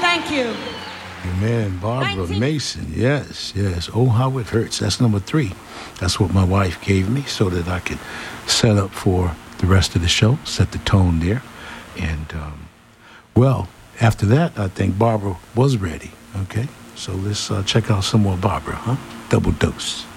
Thank you. Amen. Barbara Mason. Yes, yes. Oh, how it hurts. That's number 3. That's what my wife gave me so that I could set up for the rest of the show, set the tone there. And, well, after that, I think Barbara was ready. Okay? So let's check out some more Barbara, huh? Double dose.